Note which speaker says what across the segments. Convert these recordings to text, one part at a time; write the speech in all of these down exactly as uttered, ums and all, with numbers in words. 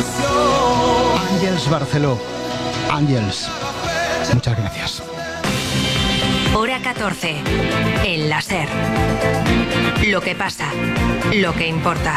Speaker 1: Ángels Barceló. Ángels, muchas gracias.
Speaker 2: Hora catorce. El láser. Lo que pasa. Lo que importa.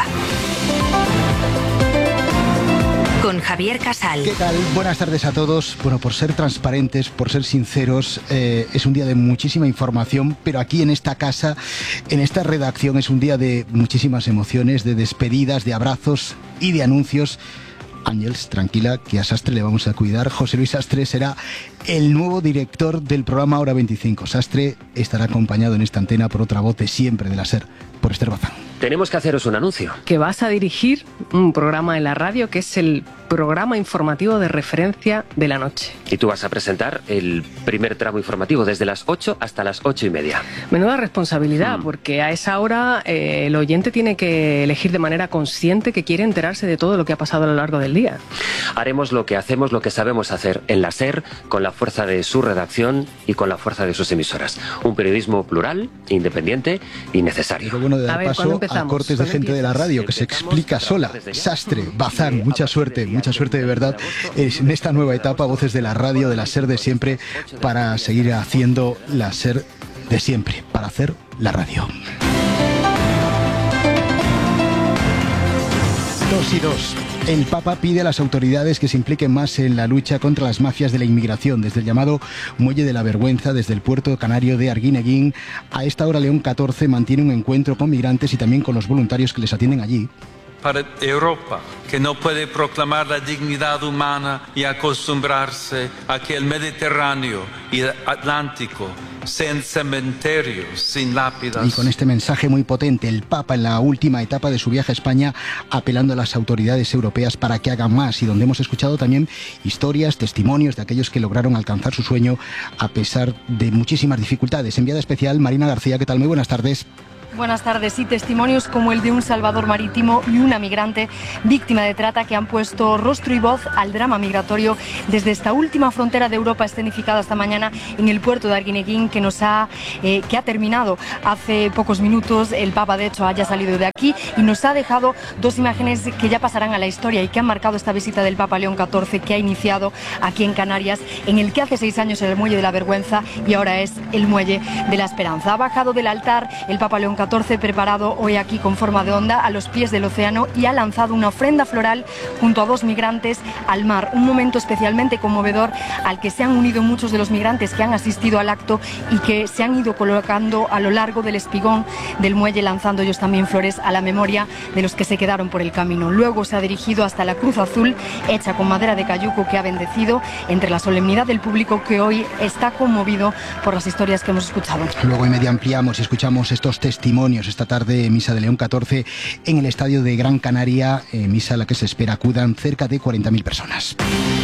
Speaker 2: Con Javier Casal.
Speaker 1: ¿Qué tal? Buenas tardes a todos. Bueno, por ser transparentes, por ser sinceros, eh, es un día de muchísima información, pero aquí en esta casa, en esta redacción, es un día de muchísimas emociones, de despedidas, de abrazos y de anuncios. Ángels, tranquila, que a Sastre le vamos a cuidar. José Luis Sastre será el nuevo director del programa Hora veinticinco. Sastre estará acompañado en esta antena por otra voz de siempre de la SER, por Esther Bazán.
Speaker 3: Tenemos que haceros un anuncio.
Speaker 4: Que vas a dirigir un programa en la radio que es el programa informativo de referencia de la noche.
Speaker 3: Y tú vas a presentar el primer tramo informativo desde las ocho hasta las ocho y media.
Speaker 4: Menuda responsabilidad, mm. porque a esa hora eh, el oyente tiene que elegir de manera consciente que quiere enterarse de todo lo que ha pasado a lo largo del día.
Speaker 3: Haremos lo que hacemos, lo que sabemos hacer en la SER, con la fuerza de su redacción y con la fuerza de sus emisoras. Un periodismo plural, independiente y necesario.
Speaker 1: Lo bueno de dar a ver, paso a cortes de gente de la radio que se explica sola. Sastre, Bazán, mucha suerte, mucha suerte de verdad en esta nueva etapa, voces de la radio, de la SER de siempre, para seguir haciendo la SER de siempre, para hacer la radio. Dos y dos. El Papa pide a las autoridades que se impliquen más en la lucha contra las mafias de la inmigración, desde el llamado Muelle de la Vergüenza, desde el puerto canario de Arguineguín. A esta hora León catorce mantiene un encuentro con migrantes y también con los voluntarios que les atienden allí.
Speaker 5: Para Europa, que no puede proclamar la dignidad humana y acostumbrarse a que el Mediterráneo y el Atlántico sean cementerios sin lápidas.
Speaker 1: Y con este mensaje muy potente, el Papa en la última etapa de su viaje a España, apelando a las autoridades europeas para que hagan más, y donde hemos escuchado también historias, testimonios de aquellos que lograron alcanzar su sueño a pesar de muchísimas dificultades. Enviada especial, Marina García, ¿qué tal? Muy buenas tardes.
Speaker 6: Buenas tardes. Y testimonios como el de un salvador marítimo y una migrante víctima de trata que han puesto rostro y voz al drama migratorio desde esta última frontera de Europa escenificada esta mañana en el puerto de Arguineguín, que nos ha eh, que ha terminado hace pocos minutos. El Papa, de hecho, haya salido de aquí y nos ha dejado dos imágenes que ya pasarán a la historia y que han marcado esta visita del Papa León catorce, que ha iniciado aquí en Canarias, en el que hace seis años era el Muelle de la Vergüenza y ahora es el Muelle de la Esperanza. Ha bajado del altar el Papa León catorce, preparado hoy aquí con forma de onda a los pies del océano, y ha lanzado una ofrenda floral junto a dos migrantes al mar. Un momento especialmente conmovedor al que se han unido muchos de los migrantes que han asistido al acto y que se han ido colocando a lo largo del espigón del muelle, lanzando ellos también flores a la memoria de los que se quedaron por el camino. Luego se ha dirigido hasta la cruz azul hecha con madera de cayuco, que ha bendecido entre la solemnidad del público, que hoy está conmovido por las historias que hemos escuchado.
Speaker 1: Luego y media ampliamos y escuchamos estos testimonios esta tarde, misa de León catorce en el estadio de Gran Canaria, eh, misa a la que se espera acudan cerca de cuarenta mil personas.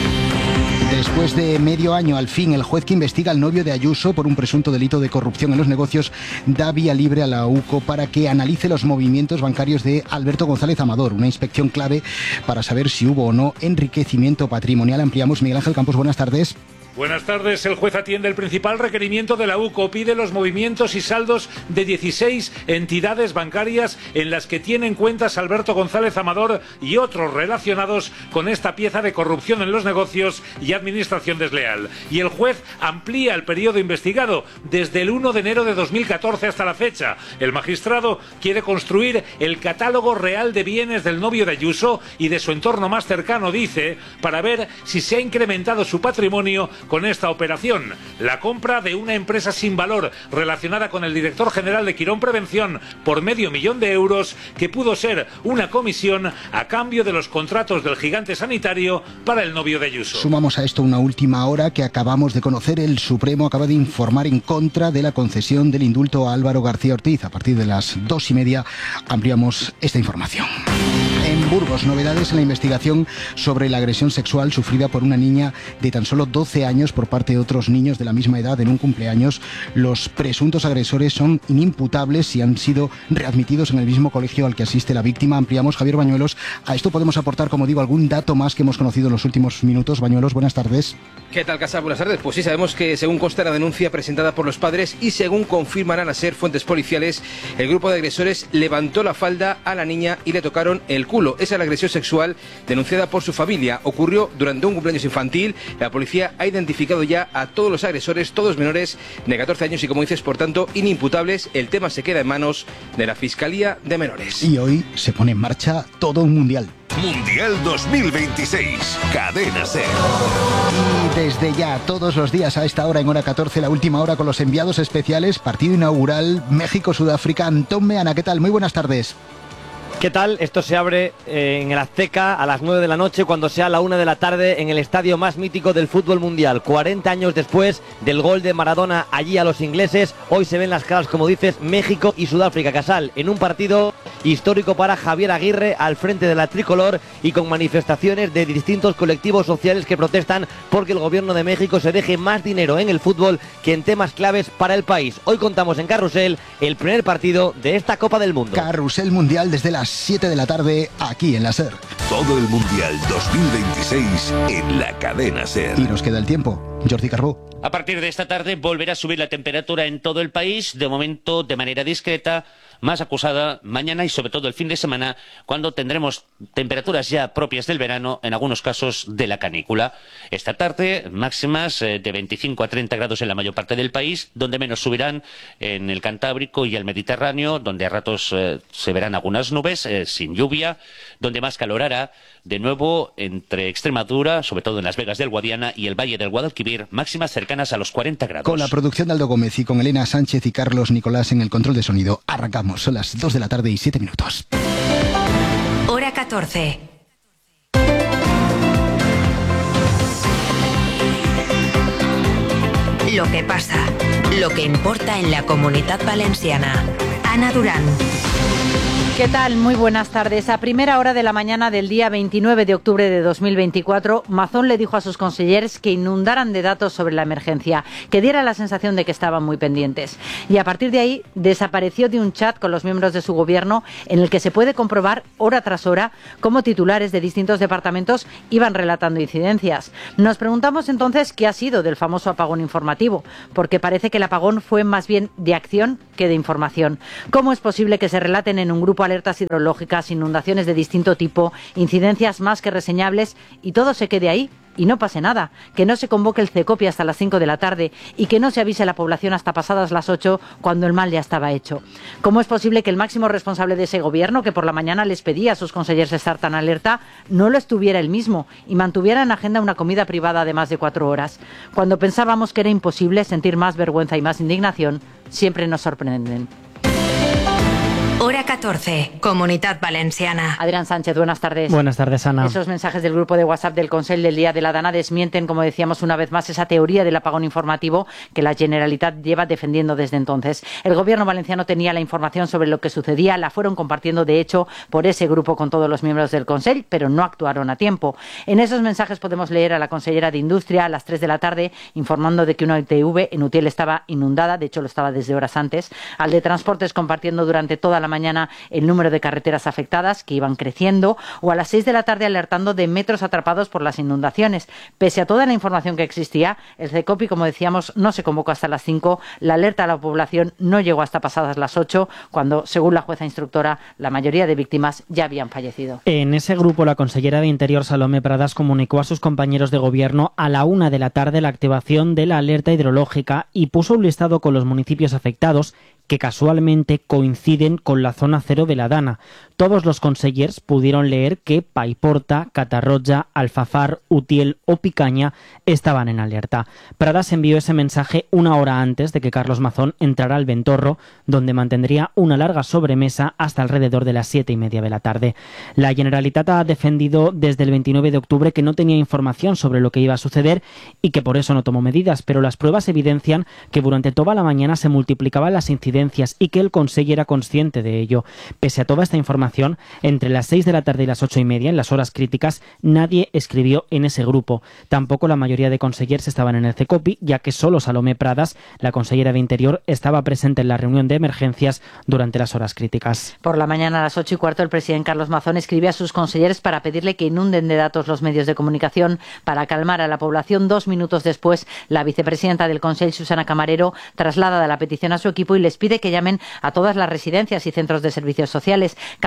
Speaker 1: Después de medio año, al fin, el juez que investiga al novio de Ayuso por un presunto delito de corrupción en los negocios da vía libre a la U C O para que analice los movimientos bancarios de Alberto González Amador, una inspección clave para saber si hubo o no enriquecimiento patrimonial. Ampliamos. Miguel Ángel Campos, buenas tardes.
Speaker 7: Buenas tardes. El juez atiende el principal requerimiento de la U C O. Pide los movimientos y saldos de dieciséis entidades bancarias en las que tienen cuentas Alberto González Amador y otros relacionados con esta pieza de corrupción en los negocios y administración desleal. Y el juez amplía el periodo investigado desde el uno de enero de dos mil catorce hasta la fecha. El magistrado quiere construir el catálogo real de bienes del novio de Ayuso y de su entorno más cercano, dice, para ver si se ha incrementado su patrimonio con esta operación. La compra de una empresa sin valor relacionada con el director general de Quirón Prevención por medio millón de euros, que pudo ser una comisión a cambio de los contratos del gigante sanitario para el novio de Ayuso.
Speaker 1: Sumamos a esto una última hora que acabamos de conocer. El Supremo acaba de informar en contra de la concesión del indulto a Álvaro García Ortiz. A partir de las dos y media ampliamos esta información. En Burgos, novedades en la investigación sobre la agresión sexual sufrida por una niña de tan solo doce años por parte de otros niños de la misma edad en un cumpleaños. Los presuntos agresores son inimputables y han sido readmitidos en el mismo colegio al que asiste la víctima. Ampliamos. Javier Bañuelos. A esto podemos aportar, como digo, algún dato más que hemos conocido en los últimos minutos. Bañuelos, buenas tardes.
Speaker 8: ¿Qué tal, Casal? Buenas tardes. Pues sí, sabemos que según consta la denuncia presentada por los padres y según confirmarán a ser fuentes policiales, el grupo de agresores levantó la falda a la niña y le tocaron el culo. Esa es la agresión sexual denunciada por su familia. Ocurrió durante un cumpleaños infantil. La policía ha identificado ya a todos los agresores, todos menores de catorce años y, como dices, por tanto, inimputables. El tema se queda en manos de la Fiscalía de Menores.
Speaker 1: Y hoy se pone en marcha todo un mundial.
Speaker 9: Mundial dos mil veintiséis, Cadena SER.
Speaker 1: Y desde ya, todos los días a esta hora, en hora catorce, la última hora con los enviados especiales, partido inaugural, México-Sudáfrica. Antón Meana, ¿qué tal? Muy buenas tardes.
Speaker 10: ¿Qué tal? Esto se abre eh, en el Azteca a las nueve de la noche, cuando sea la una de la tarde, en el estadio más mítico del fútbol mundial. cuarenta años después del gol de Maradona allí a los ingleses, hoy se ven las caras, como dices, México y Sudáfrica. Casal, en un partido histórico para Javier Aguirre al frente de la tricolor y con manifestaciones de distintos colectivos sociales que protestan porque el gobierno de México se deje más dinero en el fútbol que en temas claves para el país. Hoy contamos en Carrusel el primer partido de esta Copa del Mundo.
Speaker 1: Carrusel Mundial desde las siete de la tarde, aquí en la SER.
Speaker 9: Todo el Mundial dos mil veintiséis en la Cadena SER.
Speaker 1: Y nos queda el tiempo. Jordi Carbó.
Speaker 11: A partir de esta tarde volverá a subir la temperatura en todo el país, de momento de manera discreta, más acusada mañana y sobre todo el fin de semana, cuando tendremos temperaturas ya propias del verano, en algunos casos de la canícula. Esta tarde, máximas de veinticinco a treinta grados en la mayor parte del país, donde menos subirán en el Cantábrico y el Mediterráneo, donde a ratos eh, se verán algunas nubes, eh, sin lluvia, donde más calor hará, de nuevo entre Extremadura, sobre todo en Las Vegas del Guadiana y el Valle del Guadalquivir, máximas cercanas a los cuarenta grados.
Speaker 1: Con la producción de Aldo Gómez y con Elena Sánchez y Carlos Nicolás en el control de sonido, arrancamos. Son las dos de la tarde y siete minutos.
Speaker 2: Hora catorce. Lo que pasa, lo que importa en la Comunitat Valenciana. Ana Durán.
Speaker 12: ¿Qué tal? Muy buenas tardes. A primera hora de la mañana del día veintinueve de octubre de dos mil veinticuatro, Mazón le dijo a sus consejeros que inundaran de datos sobre la emergencia, que diera la sensación de que estaban muy pendientes. Y a partir de ahí desapareció de un chat con los miembros de su gobierno en el que se puede comprobar hora tras hora cómo titulares de distintos departamentos iban relatando incidencias. Nos preguntamos entonces qué ha sido del famoso apagón informativo, porque parece que el apagón fue más bien de acción que de información. ¿Cómo es posible que se relaten en un grupo alertas hidrológicas, inundaciones de distinto tipo, incidencias más que reseñables y todo se quede ahí y no pase nada? Que no se convoque el CECOPI hasta las cinco de la tarde y que no se avise a la población hasta pasadas las ocho cuando el mal ya estaba hecho. ¿Cómo es posible que el máximo responsable de ese gobierno, que por la mañana les pedía a sus consejeros estar tan alerta, no lo estuviera él mismo y mantuviera en agenda una comida privada de más de cuatro horas? Cuando pensábamos que era imposible sentir más vergüenza y más indignación, siempre nos sorprenden.
Speaker 2: Hora catorce, Comunitat Valenciana.
Speaker 12: Adrián Sánchez, buenas tardes.
Speaker 13: Buenas tardes, Ana.
Speaker 12: Esos mensajes del grupo de WhatsApp del Consell del Día de la Dana desmienten, como decíamos una vez más, esa teoría del apagón informativo que la Generalitat lleva defendiendo desde entonces. El gobierno valenciano tenía la información sobre lo que sucedía, la fueron compartiendo de hecho por ese grupo con todos los miembros del Consell, pero no actuaron a tiempo. En esos mensajes podemos leer a la consellera de Industria a las tres de la tarde informando de que una I T V en Utiel estaba inundada, de hecho lo estaba desde horas antes, al de Transportes compartiendo durante toda la mañana el número de carreteras afectadas que iban creciendo, o a las seis de la tarde alertando de metros atrapados por las inundaciones. Pese a toda la información que existía, el CECOPI, como decíamos, no se convocó hasta las cinco, la alerta a la población no llegó hasta pasadas las ocho, cuando, según la jueza instructora, la mayoría de víctimas ya habían fallecido.
Speaker 13: En ese grupo, la consellera de Interior, Salomé Pradas, comunicó a sus compañeros de gobierno a la una de la tarde la activación de la alerta hidrológica y puso un listado con los municipios afectados que casualmente coinciden con la zona cero de la Dana. Todos los consellers pudieron leer que Paiporta, Catarroja, Alfafar, Utiel o Picaña estaban en alerta. Pradas envió ese mensaje una hora antes de que Carlos Mazón entrara al Ventorro, donde mantendría una larga sobremesa hasta alrededor de las siete y media de la tarde. La Generalitat ha defendido desde el veintinueve de octubre que no tenía información sobre lo que iba a suceder y que por eso no tomó medidas, pero las pruebas evidencian que durante toda la mañana se multiplicaban las incidencias y que el Consell era consciente de ello. Pese a toda esta información, entre las seis de la tarde y las ocho y media, en las horas críticas, nadie escribió en ese grupo. Tampoco la mayoría de consellers estaban en el CECOPI, ya que solo Salomé Pradas, la consellera de Interior, estaba presente en la reunión de emergencias durante las horas críticas.
Speaker 12: Por la mañana a las ocho y cuarto, el presidente Carlos Mazón escribe a sus consellers para pedirle que inunden de datos los medios de comunicación para calmar a la población. Dos minutos después, la vicepresidenta del Consell, Susana Camarero, traslada la petición a su equipo y les pide que llamen a todas las residencias y centros de servicios sociales. Camarero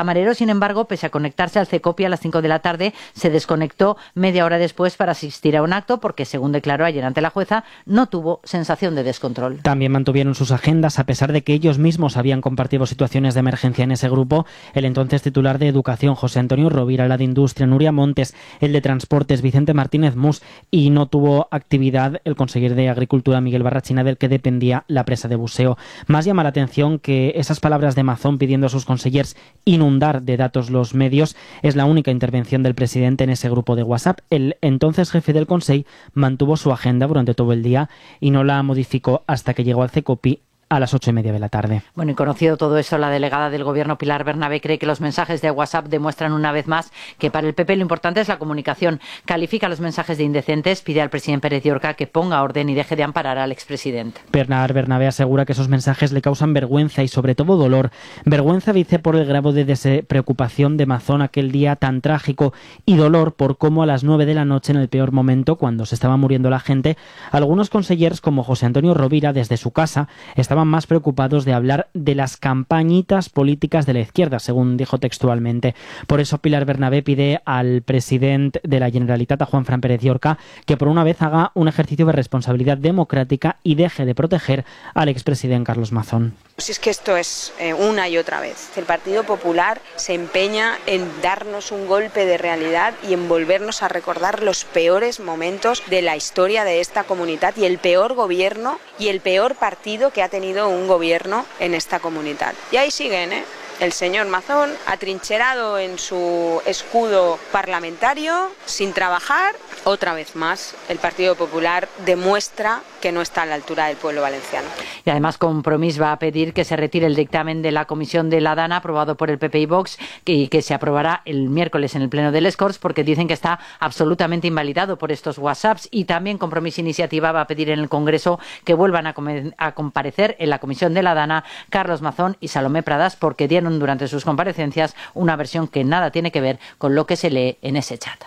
Speaker 12: camarero, sin embargo, pese a conectarse al CECOPI a las cinco de la tarde, se desconectó media hora después para asistir a un acto porque, según declaró ayer ante la jueza, no tuvo sensación de descontrol.
Speaker 13: También mantuvieron sus agendas, a pesar de que ellos mismos habían compartido situaciones de emergencia en ese grupo. El entonces titular de Educación, José Antonio Rovira, la de Industria, Nuria Montes, el de Transportes, Vicente Martínez Mus, y no tuvo actividad el conseller de Agricultura, Miguel Barrachina, del que dependía la presa de buceo. Más llama la atención que esas palabras de Mazón pidiendo a sus consellers inundar de datos los medios es la única intervención del presidente en ese grupo de WhatsApp. El entonces jefe del Consell mantuvo su agenda durante todo el día y no la modificó hasta que llegó al CECOPI a las ocho y media de la tarde.
Speaker 12: Bueno, y conocido todo eso, la delegada del Gobierno, Pilar Bernabé, cree que los mensajes de WhatsApp demuestran una vez más que para el P P lo importante es la comunicación. Califica los mensajes de indecentes, pide al presidente Pérez Llorca que ponga orden y deje de amparar al expresidente.
Speaker 13: Bernard Bernabé asegura que esos mensajes le causan vergüenza y sobre todo dolor. Vergüenza, dice, por el grado de despreocupación de Mazón aquel día tan trágico, y dolor por cómo a las nueve de la noche, en el peor momento, cuando se estaba muriendo la gente, algunos consellers como José Antonio Rovira, desde su casa, estaban más preocupados de hablar de las campañitas políticas de la izquierda, según dijo textualmente. Por eso Pilar Bernabé pide al presidente de la Generalitat, a Juan Fran Pérez Llorca, que por una vez haga un ejercicio de responsabilidad democrática y deje de proteger al expresidente Carlos Mazón.
Speaker 14: Si es que esto es eh, una y otra vez. El Partido Popular se empeña en darnos un golpe de realidad y en volvernos a recordar los peores momentos de la historia de esta comunidad y el peor gobierno y el peor partido que ha tenido un gobierno en esta comunidad. Y ahí siguen, ¿eh? El señor Mazón, atrincherado en su escudo parlamentario, sin trabajar. Otra vez más, el Partido Popular demuestra que no está a la altura del pueblo valenciano.
Speaker 12: Y además Compromís va a pedir que se retire el dictamen de la Comisión de la Dana aprobado por el P P y Vox y que se aprobará el miércoles en el Pleno del Corts, porque dicen que está absolutamente invalidado por estos WhatsApps. Y también Compromís Iniciativa va a pedir en el Congreso que vuelvan a, a comparecer en la Comisión de la Dana Carlos Mazón y Salomé Pradas, porque dieron durante sus comparecencias una versión que nada tiene que ver con lo que se lee en ese chat.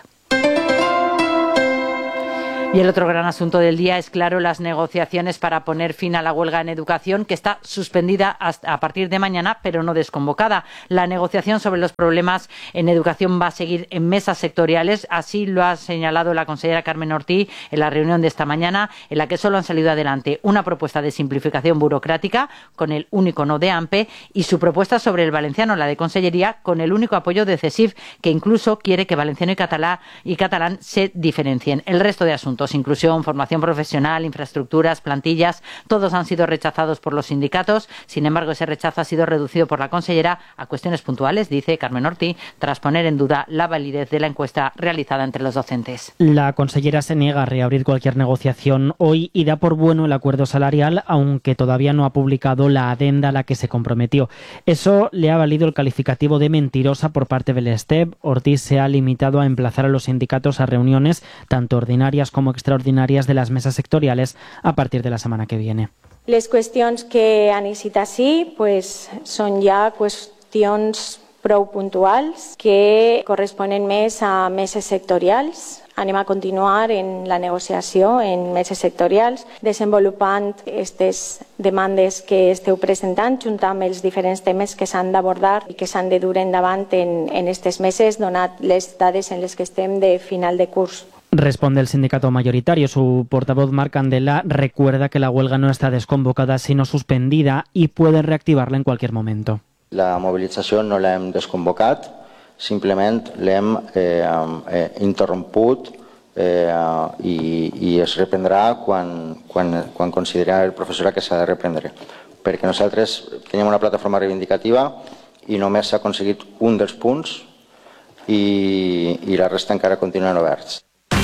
Speaker 12: Y el otro gran asunto del día es, claro, las negociaciones para poner fin a la huelga en educación, que está suspendida hasta a partir de mañana, pero no desconvocada. La negociación sobre los problemas en educación va a seguir en mesas sectoriales, así lo ha señalado la consellera Carmen Ortiz en la reunión de esta mañana, en la que solo han salido adelante una propuesta de simplificación burocrática con el único no de AMPE y su propuesta sobre el valenciano, la de Consellería, con el único apoyo de CESIF, que incluso quiere que valenciano y catalán, y catalán se diferencien. El resto de asuntos, inclusión, formación profesional, infraestructuras, plantillas, todos han sido rechazados por los sindicatos. Sin embargo, ese rechazo ha sido reducido por la consellera a cuestiones puntuales, dice Carmen Ortiz, tras poner en duda la validez de la encuesta realizada entre los docentes.
Speaker 13: La consellera se niega a reabrir cualquier negociación hoy y da por bueno el acuerdo salarial, aunque todavía no ha publicado la adenda a la que se comprometió. Eso le ha valido el calificativo de mentirosa por parte del Esteb. Ortiz se ha limitado a emplazar a los sindicatos a reuniones, tanto ordinarias como extraordinarias, de las mesas sectoriales a partir de la setmana que viene.
Speaker 15: Les qüestions que han eixit així pues, són ja qüestions prou puntuals que corresponen més a meses sectorials. Anem a continuar en la negociació en meses sectorials, desenvolupant aquestes demandes que esteu presentant, junt amb els diferents temes que s'han d'abordar i que s'han de dur endavant en, en aquestes meses, donat les dades en les que estem de final de curs.
Speaker 13: Responde el sindicato mayoritario. Su portavoz, Marc Candela, recuerda que la huelga no está desconvocada, sino suspendida, y pueden reactivarla en cualquier momento.
Speaker 16: La mobilització no l'hem desconvocat, simplement l'hem eh, eh, interromput eh, i, i es reprendrà quan, quan, quan considera el professorat que s'ha de reprendre. Perquè nosaltres teníem una plataforma reivindicativa i només s'ha aconseguit un dels punts i, i la resta encara continuen oberts.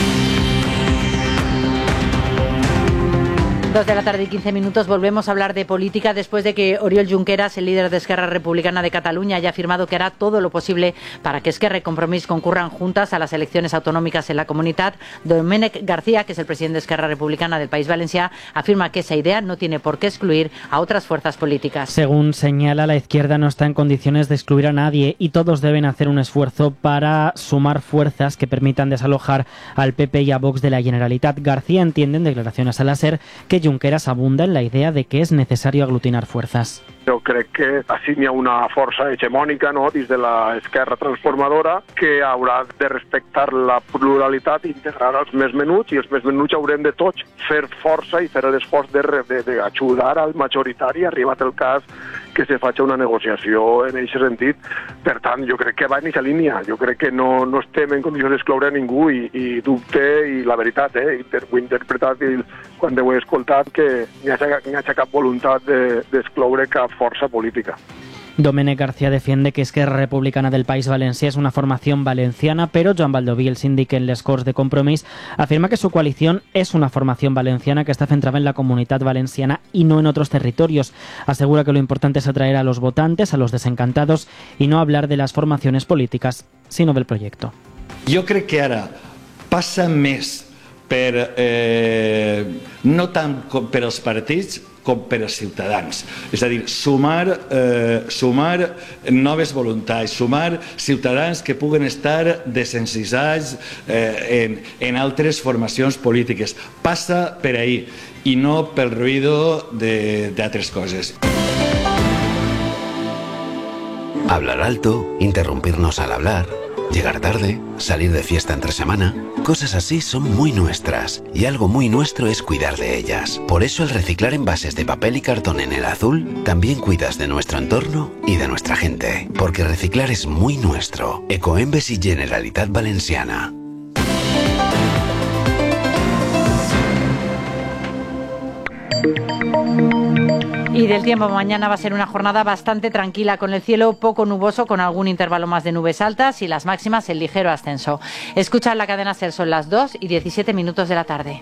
Speaker 12: Dos de la tarde y quince minutos, volvemos a hablar de política después de que Oriol Junqueras, el líder de Esquerra Republicana de Cataluña, haya afirmado que hará todo lo posible para que Esquerra y Compromís concurran juntas a las elecciones autonómicas en la comunidad. Domènec García, que es el presidente de Esquerra Republicana del País Valencià, afirma que esa idea no tiene por qué excluir a otras fuerzas políticas.
Speaker 13: Según señala, la izquierda no está en condiciones de excluir a nadie y todos deben hacer un esfuerzo para sumar fuerzas que permitan desalojar al P P y a Vox de la Generalitat. García entiende en declaraciones a la SER que Junqueras abunda en la idea de que es necesario aglutinar fuerzas.
Speaker 17: Jo crec que així hi ha una força hegemònica, no?, dins de l'esquerra transformadora, que haurà de respectar la pluralitat i integrar els més menuts, i els més menuts haurem de tots fer força i fer l'esforç d'ajudar al majoritari, arribat el cas que se faci una negociació en aquest sentit. Per tant, jo crec que va en aquesta línia. Jo crec que no, no estem en condicions d'excloure a ningú i, i dubte, i la veritat, eh, ho he interpretat i quan ho he escoltat, que n'hi ha, n'hi ha cap voluntat d'excloure cap força política.
Speaker 13: Domènec García defiende que Esquerra Republicana del País Valencià es una formación valenciana, pero Joan Baldoví, el síndic en les Corts de Compromís, afirma que su coalición es una formación valenciana que está centrada en la comunidad valenciana y no en otros territorios. Asegura que lo importante es atraer a los votantes, a los desencantados, y no hablar de las formaciones políticas, sino del proyecto.
Speaker 18: Jo crec que ara passa més per, eh, no tant per als partits com per als ciutadans. És a dir, sumar, eh, sumar noves voluntats, sumar ciutadans que puguen estar desencisats eh, en, en altres formacions polítiques. Passa per ahí i no pel ruïdo d'altres coses.
Speaker 19: Hablar alto, interrumpirnos al hablar, llegar tarde, salir de fiesta entre semana, cosas así son muy nuestras, y algo muy nuestro es cuidar de ellas. Por eso al reciclar envases de papel y cartón en el azul, también cuidas de nuestro entorno y de nuestra gente, porque reciclar es muy nuestro. Ecoembes y Generalitat Valenciana.
Speaker 12: Y del tiempo, mañana va a ser una jornada bastante tranquila, con el cielo poco nuboso, con algún intervalo más de nubes altas y las máximas en ligero ascenso. Escucha la cadena SER, son las dos y diecisiete minutos de la tarde.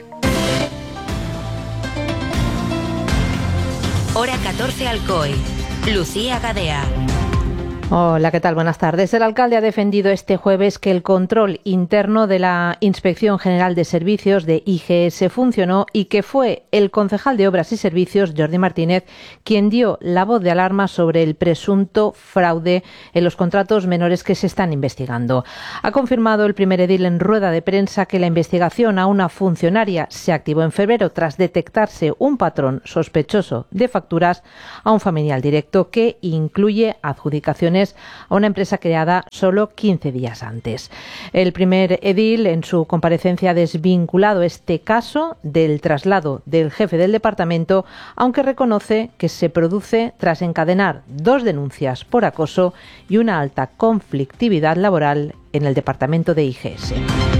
Speaker 2: Hora catorce Alcoy. Lucía Gadea.
Speaker 20: Hola, ¿qué tal? Buenas tardes. El alcalde ha defendido este jueves que el control interno de la Inspección General de Servicios de I G S funcionó y que fue el concejal de Obras y Servicios, Jordi Martínez, quien dio la voz de alarma sobre el presunto fraude en los contratos menores que se están investigando. Ha confirmado el primer edil en rueda de prensa que la investigación a una funcionaria se activó en febrero tras detectarse un patrón sospechoso de facturas a un familiar directo que incluye adjudicaciones a una empresa creada solo quince días antes. El primer edil, en su comparecencia, ha desvinculado este caso del traslado del jefe del departamento, aunque reconoce que se produce tras encadenar dos denuncias por acoso y una alta conflictividad laboral en el departamento de I G S.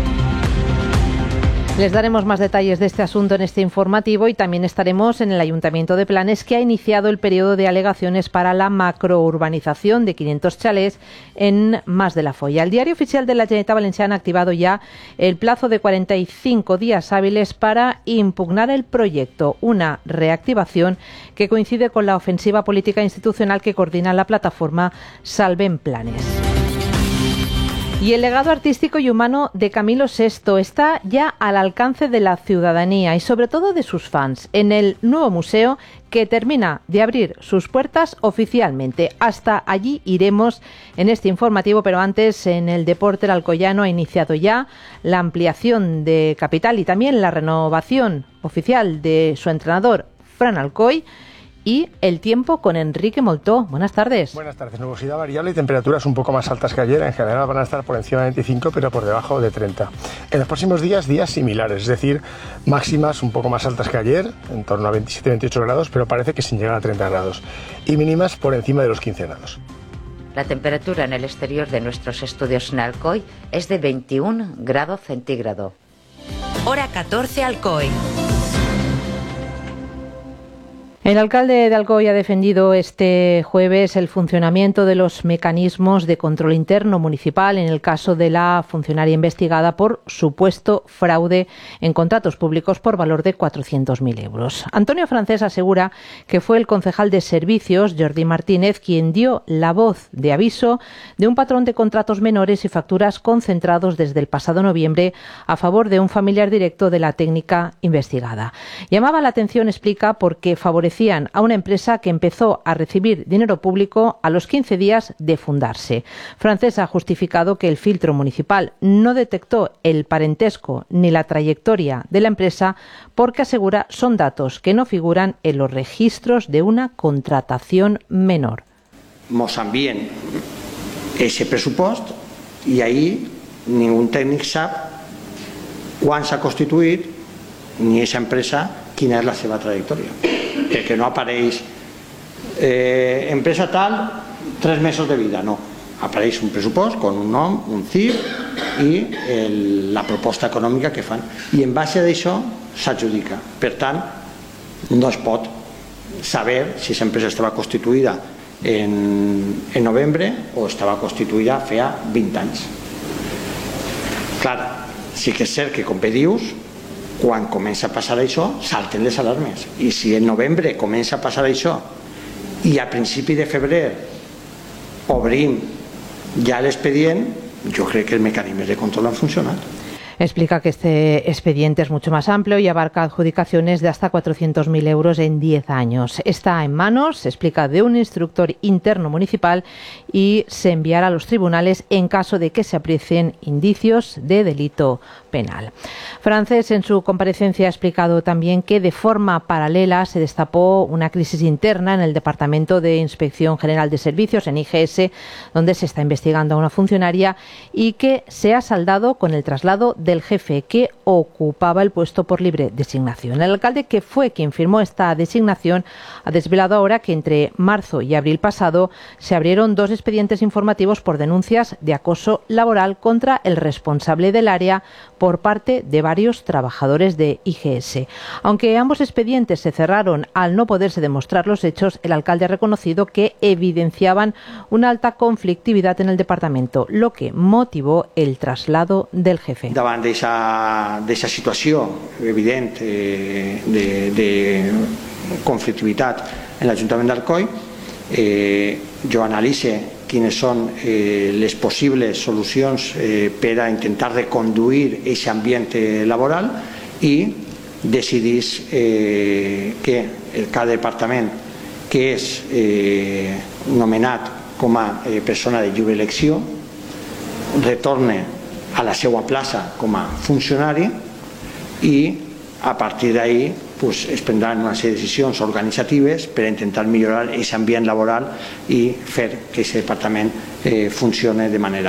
Speaker 20: Les daremos más detalles de este asunto en este informativo y también estaremos en el Ayuntamiento de Planes, que ha iniciado el periodo de alegaciones para la macrourbanización de quinientos chalés en Mas de la Folla. El Diario Oficial de la Generalitat Valenciana ha activado ya el plazo de cuarenta y cinco días hábiles para impugnar el proyecto, una reactivación que coincide con la ofensiva política institucional que coordina la plataforma Salvem Planes. Y el legado artístico y humano de Camilo sexto está ya al alcance de la ciudadanía y sobre todo de sus fans en el nuevo museo, que termina de abrir sus puertas oficialmente. Hasta allí iremos en este informativo, pero antes, en el deporte, el alcoyano ha iniciado ya la ampliación de capital y también la renovación oficial de su entrenador, Fran Alcoy. Y el tiempo con Enrique Moltó. Buenas tardes.
Speaker 21: Buenas tardes. Nubosidad variable y temperaturas un poco más altas que ayer. En general van a estar por encima de veinticinco, pero por debajo de treinta. En los próximos días, días similares, es decir, máximas un poco más altas que ayer, en torno a veintisiete a veintiocho grados, pero parece que sin llegar a treinta grados. Y mínimas por encima de los quince grados.
Speaker 22: La temperatura en el exterior de nuestros estudios en Alcoy es de veintiún grados centígrados.
Speaker 2: Hora catorce Alcoy.
Speaker 20: El alcalde de Alcoy ha defendido este jueves el funcionamiento de los mecanismos de control interno municipal en el caso de la funcionaria investigada por supuesto fraude en contratos públicos por valor de cuatrocientos mil euros. Antonio Francés asegura que fue el concejal de Servicios, Jordi Martínez, quien dio la voz de aviso de un patrón de contratos menores y facturas concentrados desde el pasado noviembre a favor de un familiar directo de la técnica investigada. Llamaba la atención, explica, porque favorecía pertenecían a una empresa que empezó a recibir dinero público a los quince días de fundarse. Francesa ha justificado que el filtro municipal no detectó el parentesco ni la trayectoria de la empresa porque asegura son datos que no figuran en los registros de una contratación menor.
Speaker 3: Mos envien ese pressupost i ahir ningú tècnic sap quan s'ha constituït ni aquesta empresa quina és la seva trajectòria, perquè no apareix eh, empresa tal, tres mesos de vida, no. Apareix un pressupost con un nom, un C I F i el, la proposta econòmica que fan. I en base a això s'adjudica. Per tant, no es pot saber si aquesta empresa estava constituïda en, en novembre o estava constituïda feia vint anys. Clar, sí que és cert que, com bé dius, quan comença a passar això, salten les alarmes. I si en novembre comença a passar això i a principi de febrer obrim ja l'expedient, yo creo que el mecanismo de control han funcionado.
Speaker 20: Explica que este expediente es mucho más amplio y abarca adjudicaciones de hasta cuatrocientos mil euros en diez años. Está en manos, se explica, de un instructor interno municipal y se enviará a los tribunales en caso de que se aprecien indicios de delito penal. Francés, en su comparecencia, ha explicado también que de forma paralela se destapó una crisis interna en el Departamento de Inspección General de Servicios, en I G S, donde se está investigando a una funcionaria y que se ha saldado con el traslado del jefe que ocupaba el puesto por libre designación. El alcalde, que fue quien firmó esta designación, ha desvelado ahora que entre marzo y abril pasado se abrieron dos expedientes informativos por denuncias de acoso laboral contra el responsable del área por parte de varios trabajadores de I G S. Aunque ambos expedientes se cerraron al no poderse demostrar los hechos, el alcalde ha reconocido que evidenciaban una alta conflictividad en el departamento, lo que motivó el traslado del jefe.
Speaker 3: Davant d'aquesta situació evident eh, de, de conflictivitat en l'Ajuntament d'Alcoi, eh, jo analitzo quines són eh, les possibles solucions eh, per a intentar reconduir aquest ambient laboral i decidís eh, que el cap de departament, que és eh, nomenat com a eh, persona de lliure elecció, retorne a la seva plaça com a funcionari i a partir d'ahí pues, es prendran una sèrie de decisions organitzatives per a intentar millorar aquest ambient laboral i fer que aquest departament eh, funcione de manera